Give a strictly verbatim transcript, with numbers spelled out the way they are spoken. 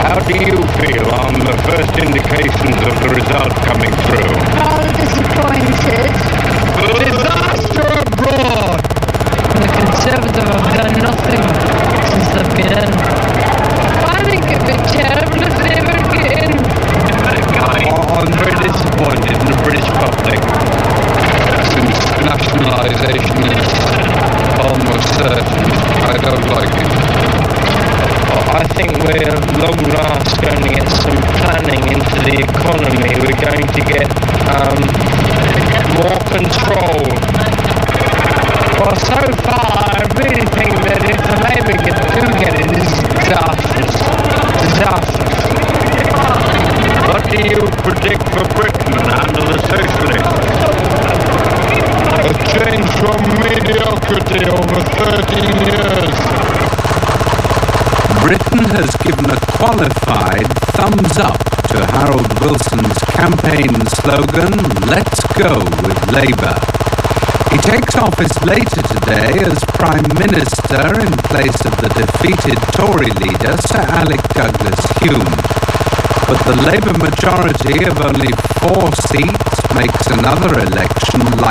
How do you feel on the first indications of the result coming through? Rather disappointed. Disaster abroad! The Conservatives have done nothing since they've been in. I think it'd be terrible if they ever get in. I'm very disappointed in the British public, since nationalisation is almost certain. I don't like it. I think we're at long last going to get some planning into the economy. We're going to get um, more control. Well, so far, I really think that if the Labour get, do get it, it's disastrous. Disastrous. What do you predict for Britain under the socialists? A change from mediocrity over thirteen years. Britain has given a qualified thumbs up to Harold Wilson's campaign slogan, "Let's go with Labour." He takes office later today as Prime Minister in place of the defeated Tory leader Sir Alec Douglas-Hume. But the Labour majority of only four seats makes another election likely.